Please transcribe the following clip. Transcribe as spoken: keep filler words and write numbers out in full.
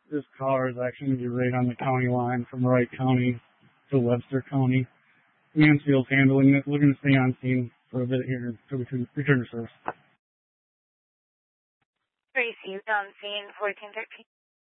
this car is actually going to be right on the county line from Wright County to Webster County. Mansfield's handling it. We're going to stay on scene for a bit here until we can return to service. Received on scene fourteen thirteen.